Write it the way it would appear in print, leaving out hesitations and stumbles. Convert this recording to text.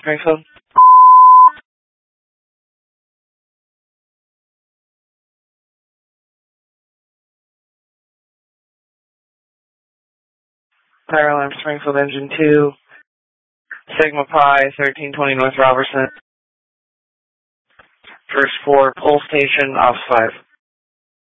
Springfield. Fire alarm Springfield engine 2. Sigma Pi 1320 North Robertson. First floor, pull station, off 5.